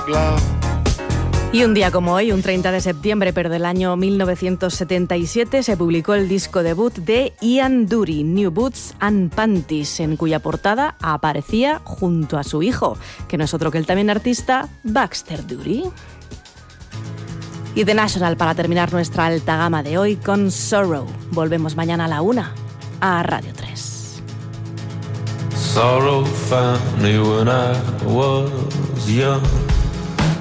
like love. Y un día como hoy, un 30 de septiembre, pero del año 1977, se publicó el disco debut de Ian Dury, New Boots and Panties, en cuya portada aparecía junto a su hijo, que no es otro que el también artista Baxter Dury. Y The National para terminar nuestra alta gama de hoy con Sorrow. Volvemos mañana a la 1 a Radio 3. Sorrow found me when I was young.